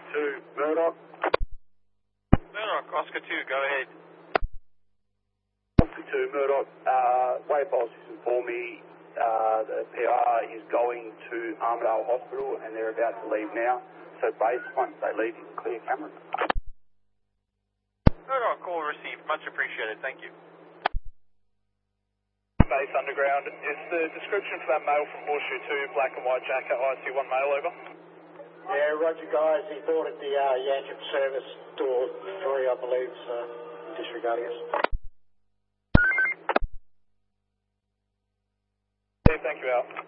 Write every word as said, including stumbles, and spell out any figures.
two, Murdoch. Murdoch, Oscar two, go ahead. Oscar two, Murdoch. Uh, Wave Boss has informed me uh, the P R is going to Armidale Hospital and they're about to leave now. So base, once they leave, you can clear cameras. Murdoch, call received. Much appreciated. Thank you. Base Underground. Is the description for that male from Horseshoe two, black and white jacket, I C one male, over? Yeah, roger, guys. He boarded the uh, Yanchep service door three, I believe, so disregarding us. Yeah, thank you, Al.